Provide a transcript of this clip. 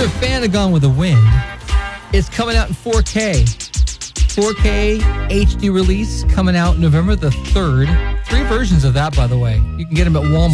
Another fan of Gone with the Wind. It's coming out in 4K. 4K HD release coming out November the 3rd. 3 versions of that, by the way. You can get them at Walmart.